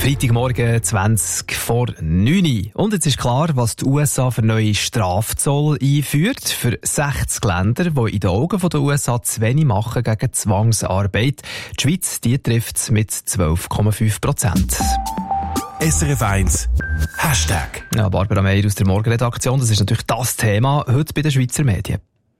Freitagmorgen 20 vor 9 Uhr. Und jetzt ist klar, was die USA für neue Strafzoll einführt. Für 60 Länder, die in den Augen der USA zu wenig machen gegen Zwangsarbeit. Die Schweiz, die trifft es mit 12,5%. SRF 1 Hashtag. Ja, Barbara Meier aus der Morgenredaktion. Das ist natürlich das Thema heute bei den Schweizer Medien.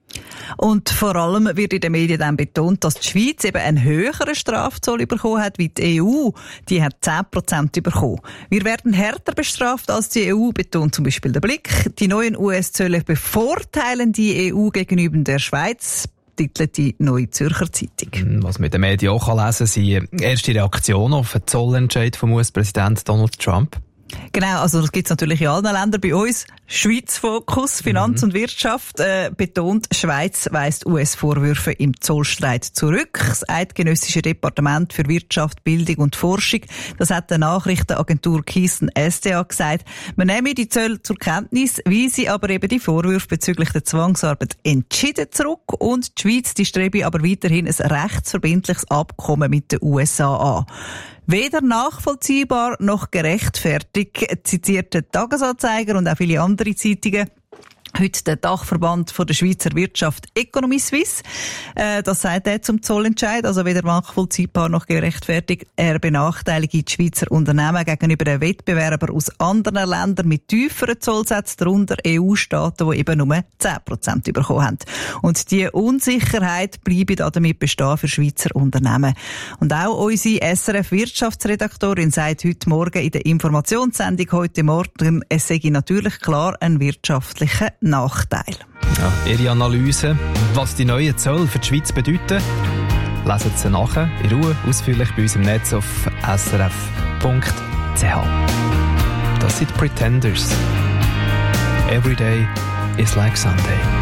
Und vor allem wird in den Medien dann betont, dass die Schweiz eben einen höheren Strafzoll bekommen hat wie die EU. Die hat 10% bekommen. Wir werden härter bestraft als die EU, betont zum Beispiel der Blick. Die neuen US-Zölle bevorteilen die EU gegenüber der Schweiz, titelt die Neue Zürcher Zeitung. Was man in den Medien auch lesen kann, sind erste Reaktionen auf den Zollentscheid vom US-Präsident Donald Trump. Genau, also das gibt's natürlich in allen Ländern. Bei uns Schweiz-Fokus, Finanz und Wirtschaft, betont, Schweiz weist US-Vorwürfe im Zollstreit zurück. Das Eidgenössische Departement für Wirtschaft, Bildung und Forschung, das hat der Nachrichtenagentur Keystone SDA gesagt, man nehme die Zölle zur Kenntnis, weise aber eben die Vorwürfe bezüglich der Zwangsarbeit entschieden zurück und die Schweiz, die strebe aber weiterhin ein rechtsverbindliches Abkommen mit den USA an. Weder nachvollziehbar noch gerechtfertigt, zitiert der Tagesanzeiger und auch viele andere Zeitungen. Heute der Dachverband von der Schweizer Wirtschaft Economy Suisse. Das sagt er zum Zollentscheid, also weder nachvollziehbar noch gerechtfertigt. Er benachteilige die Schweizer Unternehmen gegenüber den Wettbewerbern aus anderen Ländern mit tieferen Zollsätzen, darunter EU-Staaten, die eben nur 10% bekommen haben. Und die Unsicherheit bleibe damit bestehen für Schweizer Unternehmen. Und auch unsere SRF-Wirtschaftsredaktorin sagt heute Morgen in der Informationssendung heute Morgen, es sei natürlich klar ein wirtschaftlicher Nachteil. Ja, Ihre Analyse, was die neuen Zölle für die Schweiz bedeuten, lesen Sie nachher in Ruhe ausführlich bei uns im Netz auf srf.ch. Das sind die Pretenders. Every day is like Sunday.